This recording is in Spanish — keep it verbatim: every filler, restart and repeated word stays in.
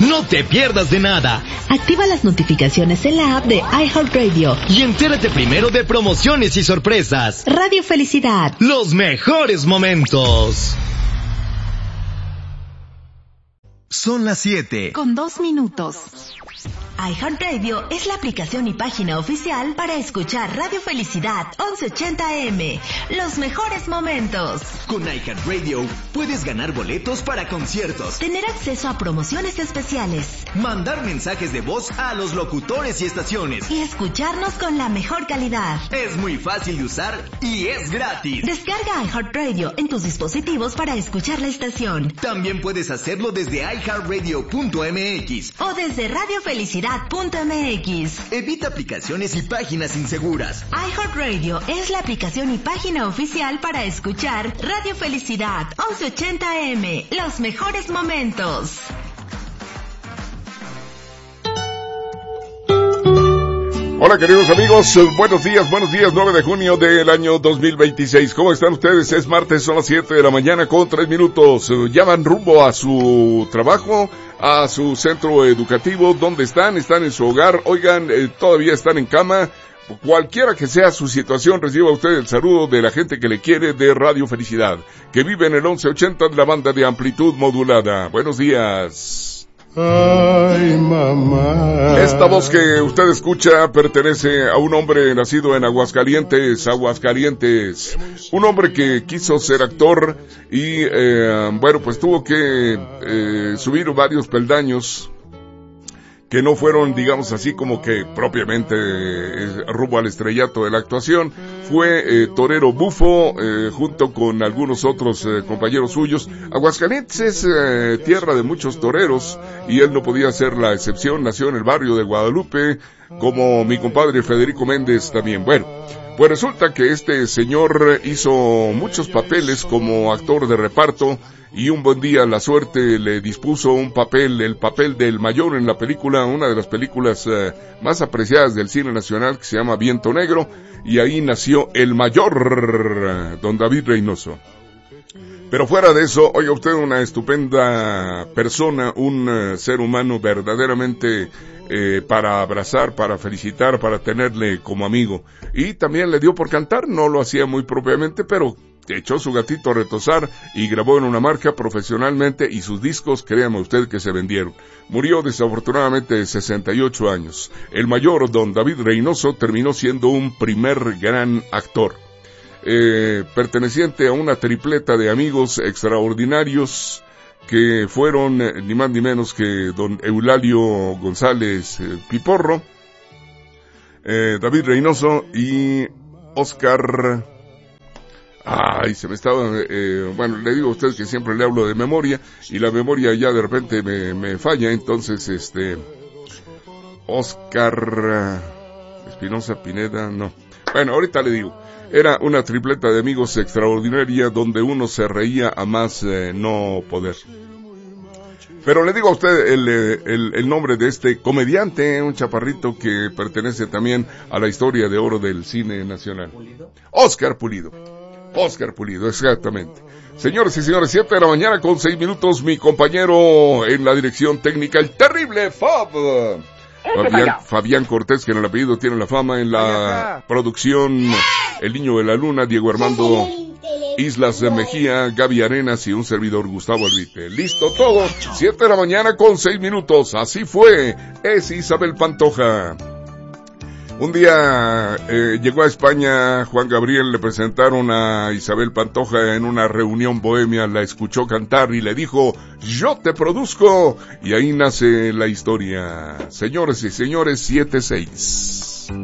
No te pierdas de nada. Activa las notificaciones en la app de iHeartRadio y entérate primero de promociones y sorpresas. Radio Felicidad. Los mejores momentos. Son las siete. Con dos minutos. iHeartRadio es la aplicación y página oficial para escuchar Radio Felicidad once ochenta A M. Los mejores momentos. Con iHeartRadio puedes ganar boletos para conciertos, tener acceso a promociones especiales, mandar mensajes de voz a los locutores y estaciones y escucharnos con la mejor calidad. Es muy fácil de usar y es gratis. Descarga iHeartRadio en tus dispositivos para escuchar la estación. También puedes hacerlo desde i heart radio punto m x o desde radio felicidad punto m x. Evita aplicaciones y páginas inseguras. iHeartRadio es la aplicación y página oficial para escuchar Radio Felicidad once ochenta A M. Los mejores momentos. Hola queridos amigos, buenos días, buenos días, nueve de junio del año dos mil veintiséis. ¿Cómo están ustedes? Es martes, son las siete de la mañana con tres minutos. Ya van rumbo a su trabajo, a su centro educativo. ¿Dónde están? Están en su hogar. Oigan, eh, todavía están en cama. Cualquiera que sea su situación, reciba usted el saludo de la gente que le quiere de Radio Felicidad, que vive en el once ochenta de la banda de amplitud modulada. Buenos días. Ay, mamá. Esta voz que usted escucha pertenece a un hombre nacido en Aguascalientes, Aguascalientes. Un hombre que quiso ser actor y, eh, bueno, pues tuvo que eh, subir varios peldaños que no fueron, digamos así, como que propiamente eh, rumbo al estrellato de la actuación. Fue eh, torero bufo, eh, junto con algunos otros eh, compañeros suyos. Aguascalientes es eh, tierra de muchos toreros, y él no podía ser la excepción. Nació en el barrio de Guadalupe, como mi compadre Federico Méndez también. Bueno, pues resulta que este señor hizo muchos papeles como actor de reparto, y un buen día la suerte le dispuso un papel, el papel del Mayor en la película, una de las películas eh, más apreciadas del cine nacional, que se llama Viento Negro, y ahí nació el Mayor, don David Reynoso. Pero fuera de eso, oiga usted, una estupenda persona, un uh, ser humano verdaderamente eh, para abrazar, para felicitar, para tenerle como amigo. Y también le dio por cantar, no lo hacía muy propiamente, pero echó su gatito a retozar y grabó en una marca profesionalmente, y sus discos, créame usted que se vendieron. Murió desafortunadamente de sesenta y ocho años. El Mayor, don David Reynoso, terminó siendo un primer gran actor. Eh, perteneciente a una tripleta de amigos extraordinarios que fueron eh, ni más ni menos que don Eulalio González eh, Piporro, eh, David Reynoso y Oscar. Ay, se me estaba, eh, bueno, le digo a usted que siempre le hablo de memoria, y la memoria ya de repente me, me falla, entonces, este, Oscar Espinosa Pineda, no. Bueno, ahorita le digo. Era una tripleta de amigos extraordinaria, donde uno se reía a más eh, no poder. Pero le digo a usted el, el, el nombre de este comediante, un chaparrito que pertenece también a la historia de oro del cine nacional. Oscar Pulido. Oscar Pulido, exactamente. Señores y señores, siete de la mañana con seis minutos, mi compañero en la dirección técnica, el terrible Fab. Fabián, Fabián Cortés, que en el apellido tiene la fama, en la producción El Niño de la Luna, Diego Armando Islas de Mejía, Gaby Arenas y un servidor, Gustavo Albite. Listo todo, siete de la mañana con seis minutos, así fue, es Isabel Pantoja. Un día eh, llegó a España Juan Gabriel, le presentaron a Isabel Pantoja en una reunión bohemia, la escuchó cantar y le dijo, yo te produzco, y ahí nace la historia. Señores y señores, siete seis.